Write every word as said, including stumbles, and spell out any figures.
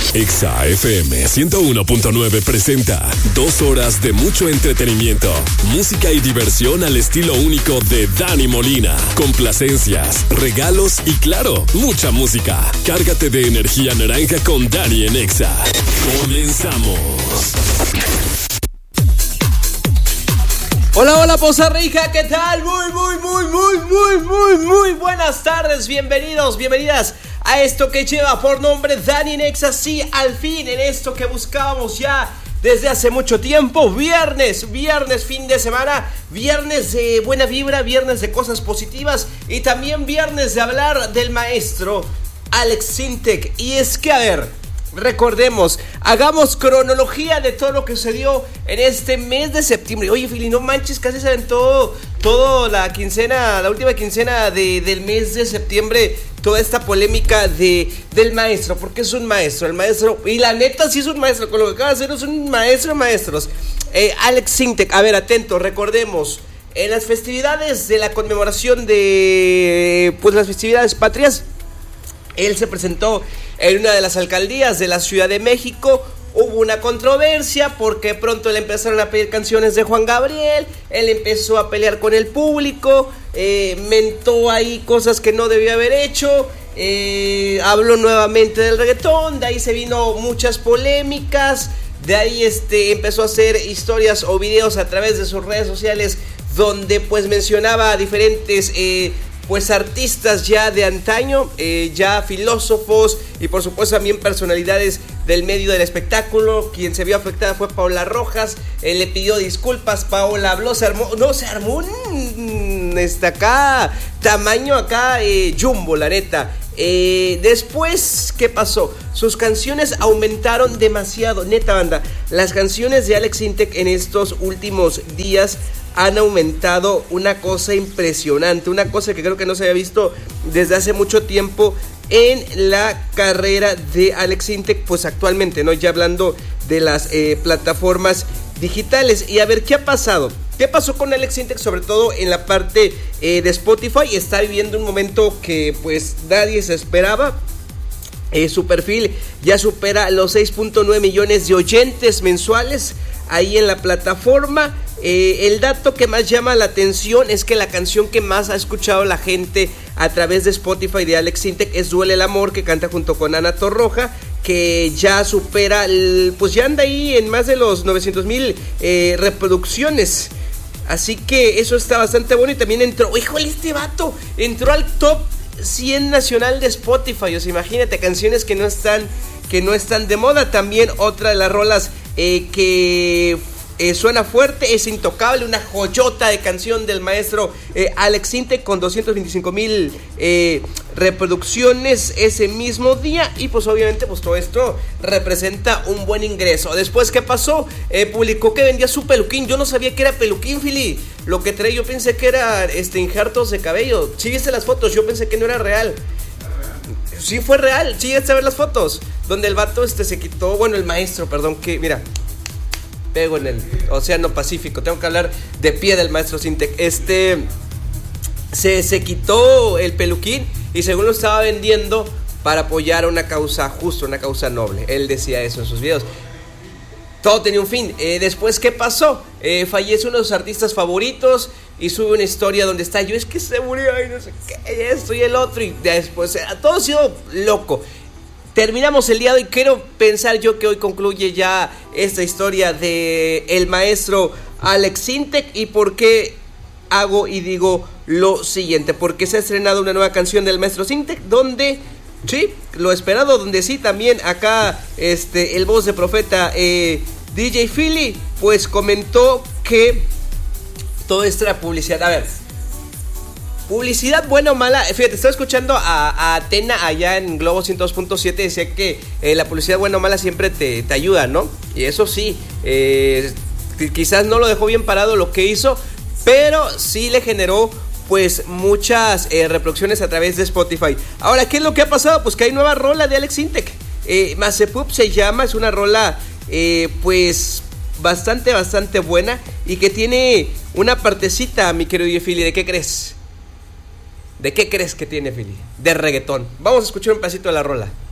Exa F M ciento uno punto nueve presenta dos horas de mucho entretenimiento, música y diversión al estilo único de Dani Molina. Complacencias, regalos y claro, mucha música. Cárgate de energía naranja con Dani en Exa. Comenzamos. Hola, hola, Poza Rica, ¿qué tal? Muy, muy, muy, muy, muy, muy, muy buenas tardes. Bienvenidos, bienvenidas a esto que lleva por nombre Dani en Exa. Sí, al fin, en esto que buscábamos ya desde hace mucho tiempo. Viernes, viernes, fin de semana. Viernes de buena vibra, viernes de cosas positivas. Y también viernes de hablar del maestro Alex Sintek. Y es que, a ver, recordemos, hagamos cronología de todo lo que sucedió en este mes de septiembre. Oye, Fili, no manches, casi se aventó toda la quincena, la última quincena de, del mes de septiembre, toda esta polémica de, del maestro, porque es un maestro, el maestro, y la neta sí es un maestro, con lo que acaba de hacer es un maestro de maestros. eh, Alex Sintek, a ver, atento, recordemos, en las festividades de la conmemoración de, pues las festividades patrias, él se presentó en una de las alcaldías de la Ciudad de México. Hubo una controversia porque pronto le empezaron a pedir canciones de Juan Gabriel. Él empezó a pelear con el público, eh, mentó ahí cosas que no debió haber hecho, eh, habló nuevamente del reggaetón. De ahí se vino muchas polémicas. De ahí este, empezó a hacer historias o videos a través de sus redes sociales donde pues mencionaba a diferentes eh, pues artistas ya de antaño, eh, ya filósofos y por supuesto también personalidades del medio del espectáculo. Quien se vio afectada fue Paola Rojas. Él le pidió disculpas, Paola habló, se armó, no, se armó un, está acá, tamaño acá, eh, jumbo, la neta. Eh, después, ¿qué pasó? Sus canciones aumentaron demasiado, neta banda. Las canciones de Alex Sintek en estos últimos días han aumentado una cosa impresionante, una cosa que creo que no se había visto desde hace mucho tiempo en la carrera de Alex Sintek, pues actualmente, ¿no? Ya hablando de las eh, plataformas digitales. Y a ver, ¿qué ha pasado? ¿Qué pasó con Alex Sintek? Sobre todo en la parte eh, de Spotify. Está viviendo un momento que pues nadie se esperaba. Eh, su perfil ya supera los seis punto nueve millones de oyentes mensuales ahí en la plataforma. Eh, el dato que más llama la atención es que la canción que más ha escuchado la gente a través de Spotify de Alex Sintek es Duele el Amor, que canta junto con Ana Torroja, que ya supera, el, pues ya anda ahí en más de los novecientos mil eh, reproducciones. Así que eso está bastante bueno. Y también entró, híjole, este vato entró al top cien nacional de Spotify. O sea, imagínate, canciones que no están, que no están de moda. También otra de las rolas eh, que eh, suena fuerte es Intocable, una joyota de canción del maestro eh, Alex Sintek, con doscientos veinticinco mil eh, reproducciones ese mismo día. Y pues obviamente pues todo esto representa un buen ingreso. Después, ¿qué pasó? Eh, publicó que vendía su peluquín. Yo no sabía que era peluquín, Fili. Lo que trae, yo pensé que era este, injertos de cabello. Si viste las fotos, yo pensé que no era real. Sí fue real, sí llegaste a ver las fotos donde el vato este se quitó, bueno, el maestro, perdón, que mira, pego en el Océano Pacífico, tengo que hablar de pie del maestro Sintek. Este se, se quitó el peluquín y según lo estaba vendiendo para apoyar una causa justa, una causa noble. Él decía eso en sus videos. Todo tenía un fin. Eh, después, ¿qué pasó? Eh, fallece uno de sus artistas favoritos y sube una historia donde está, yo es que se murió y no sé qué, esto y el otro. Y después, eh, todo ha sido loco. Terminamos el día de hoy. Quiero pensar yo que hoy concluye ya esta historia de el maestro Alex Sintek. ¿Y por qué hago y digo lo siguiente? Porque se ha estrenado una nueva canción del maestro Sintek, donde sí, lo esperado, donde sí también acá este el voz de profeta eh, D J Philly pues comentó que todo esto era publicidad. A ver, publicidad buena o mala. Fíjate, estaba escuchando a, a Atena allá en Globo ciento dos punto siete. Decía que eh, la publicidad buena o mala siempre te, te ayuda, ¿no? Y eso sí, eh, quizás no lo dejó bien parado lo que hizo, pero sí le generó pues muchas eh, reproducciones a través de Spotify. Ahora, ¿qué es lo que ha pasado? Pues que hay nueva rola de Alex Sintek. eh, Mazepup se llama, es una rola eh, pues bastante, bastante buena y que tiene una partecita, mi querido Philly. ¿De qué crees? ¿De qué crees que tiene, Philly? De reggaetón. Vamos a escuchar un pedacito de la rola.